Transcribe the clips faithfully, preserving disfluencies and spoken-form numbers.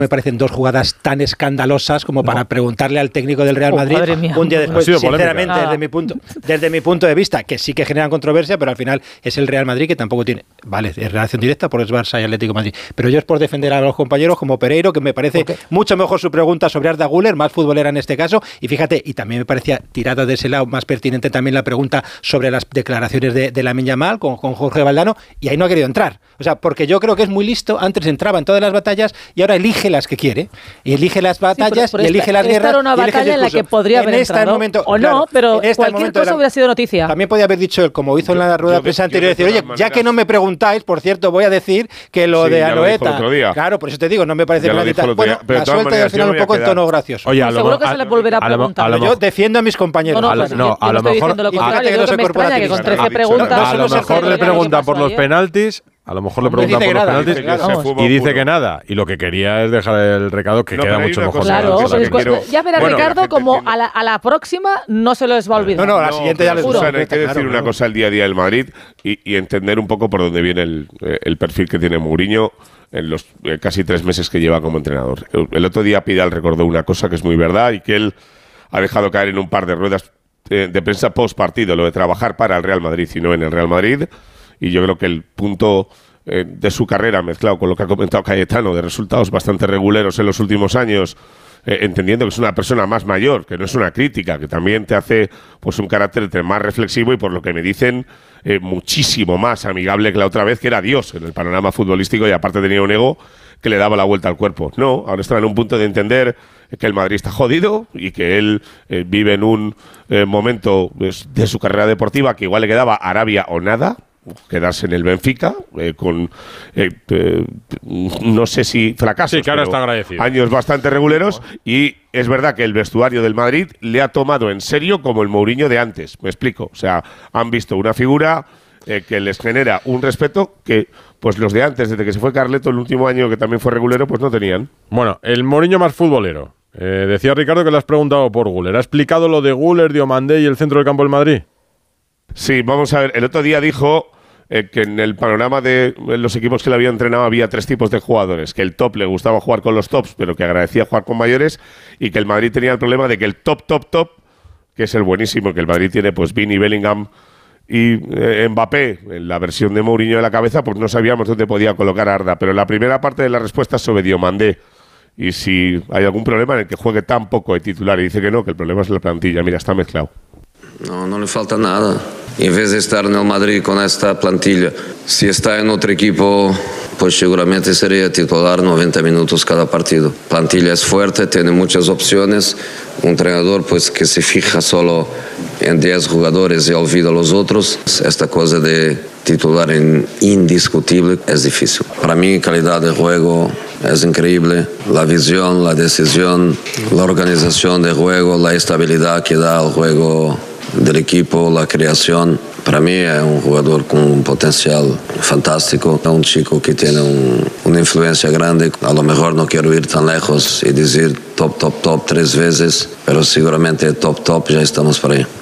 me parecen dos jugadas tan escandalosas como no. para preguntarle al técnico del Real Madrid oh, un día después, sinceramente, desde mi, punto, desde mi punto de vista, que sí que generan controversia, pero al final es el Real Madrid que tampoco tiene, vale, es relación directa por el Barça y Atlético de Madrid, pero yo es por defender a los compañeros como Pereiro, que me parece okay. mucho mejor su pregunta sobre Arda Güler, más futbolera en este caso, y fíjate, y también me parecía tirada de ese lado más pertinente también la pregunta sobre las declaraciones de, de Lamine Yamal con, con Jorge Valdano, y ahí no ha querido entrar, o sea, porque yo creo que es muy listo, antes entraba en todas las batallas y ahora elige las que quiere, y elige las batallas sí, pero, pero y elige esta, las guerras. Esta era una batalla en la que podría haber entrado, momento, o no, claro, pero cualquier cosa la, hubiera sido noticia. También podía haber dicho él, como hizo en la rueda de prensa anterior, decir, oye, ya que no me preguntáis, por cierto, voy a decir que lo sí, de Anoeta, claro, por eso te digo, no me parece planeta. Bueno, la suelta y al final un poco en tono gracioso. Oye, a lo seguro que se le volverá a preguntar. Yo defiendo a mis compañeros. No, no, a lo mejor a lo mejor le pregunta por los penaltis. A lo mejor le preguntan por los penaltis y dice que nada. Y lo que quería es dejar el recado que no, queda mucho mejor. Claro, que quiero... ya verá bueno, Ricardo como a la, a la próxima no se les va a olvidar. No, no, a la siguiente ya les Susana, hay que decir claro, una cosa al día a día del Madrid y, y entender un poco por dónde viene el, el perfil que tiene Mourinho en los eh, casi tres meses que lleva como entrenador. El, el otro día Pidal recordó una cosa que es muy verdad y que él ha dejado caer en un par de ruedas eh, de prensa post partido, lo de trabajar para el Real Madrid y no en el Real Madrid. Y yo creo que el punto eh, de su carrera, mezclado con lo que ha comentado Cayetano, de resultados bastante reguleros en los últimos años, eh, entendiendo que es una persona más mayor, que no es una crítica, que también te hace pues un carácter más reflexivo y, por lo que me dicen, eh, muchísimo más amigable que la otra vez, que era Dios en el panorama futbolístico y aparte tenía un ego que le daba la vuelta al cuerpo. No, ahora está en un punto de entender que el Madrid está jodido y que él eh, vive en un eh, momento pues, de su carrera deportiva que igual le quedaba Arabia o nada, quedarse en el Benfica eh, con eh, eh, no sé si fracasos, sí, claro, está agradecido. Años bastante reguleros, y es verdad que el vestuario del Madrid le ha tomado en serio como el Mourinho de antes, me explico, o sea, han visto una figura eh, que les genera un respeto que pues los de antes, desde que se fue Carleto el último año que también fue regulero, pues no tenían. Bueno, el Mourinho más futbolero. Eh, decía Ricardo que le has preguntado por Güler. ¿Ha explicado lo de Güler, Diomandé y el centro del campo del Madrid? Sí, vamos a ver. El otro día dijo eh, que en el panorama de los equipos que le había entrenado había tres tipos de jugadores. Que el top le gustaba jugar con los tops, pero que agradecía jugar con mayores. Y que el Madrid tenía el problema de que el top, top, top, que es el buenísimo, que el Madrid tiene, pues Vini, Bellingham y eh, Mbappé, en la versión de Mourinho de la cabeza, pues no sabíamos dónde podía colocar a Arda. Pero la primera parte de la respuesta es sobre Diomandé. Y si hay algún problema en el que juegue tan poco de titular, y dice que no, que el problema es la plantilla. Mira, está mezclado. No, no le falta nada. En vez de estar en el Madrid con esta plantilla, si está en otro equipo, pues seguramente sería titular noventa minutos cada partido. Plantilla es fuerte, tiene muchas opciones. Un entrenador pues que se fija solo en diez jugadores y olvida a los otros. Esta cosa de titular en indiscutible es difícil. Para mí, calidad de juego es increíble. La visión, la decisión, la organización de juego, la estabilidad que da al juego del equipo, la creación. Para mí es un jugador con un potencial fantástico, es un chico que tiene un, una influencia grande. A lo mejor no quiero ir tan lejos y decir top, top, top tres veces, pero seguramente top, top ya estamos por ahí.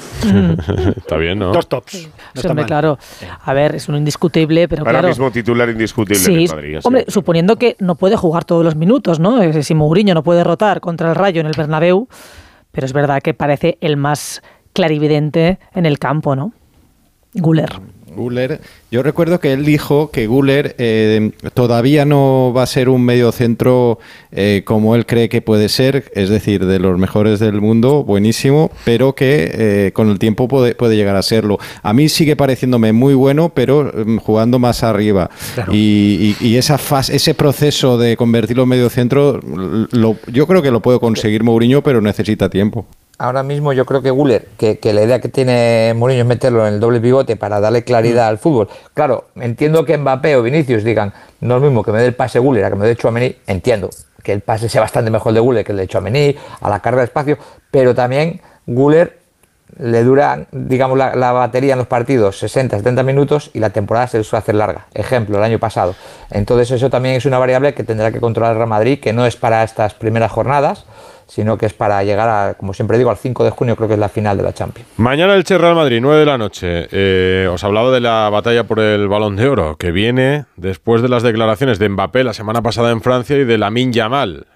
Está bien, ¿no? Dos tops. No Siempre, claro. A ver, es un indiscutible, pero ahora claro. mismo titular indiscutible sí, en el Madrid. Hombre, sí. Suponiendo que no puede jugar todos los minutos, ¿no? Si Mourinho no puede rotar contra el Rayo en el Bernabéu, pero es verdad que parece el más clarividente en el campo, ¿no? Güler. Güler, yo recuerdo que él dijo que Güler eh, todavía no va a ser un mediocentro eh, como él cree que puede ser, es decir, de los mejores del mundo, buenísimo, pero que eh, con el tiempo puede, puede llegar a serlo. A mí sigue pareciéndome muy bueno, pero um, jugando más arriba. Claro. Y, y, y esa fase, ese proceso de convertirlo en mediocentro, lo, yo creo que lo puede conseguir Mourinho, pero necesita tiempo. Ahora mismo yo creo que Güler, que, que la idea que pivote Mourinho es meterlo en el doble pivote para darle claridad mm. al fútbol. Claro, entiendo que Mbappé o Vinicius digan, no es lo mismo que me dé el pase Güler a que me dé Tchouaméni, entiendo que el pase sea bastante mejor de Güler que el de Tchouaméni, a la carga de espacio, pero también Güler le dura, digamos, la, la batería en los partidos sesenta, setenta minutos y la temporada se suele hacer larga. Ejemplo, el año pasado. Entonces eso también es una variable que tendrá que controlar el Real Madrid, que no es para estas primeras jornadas, sino que es para llegar a, como siempre digo, al cinco de junio, creo que es la final de la Champions. Mañana el Che Real Madrid, nueve de la noche. Eh, os hablaba de la batalla por el Balón de Oro, que viene después de las declaraciones de Mbappé la semana pasada en Francia y de Lamine Yamal.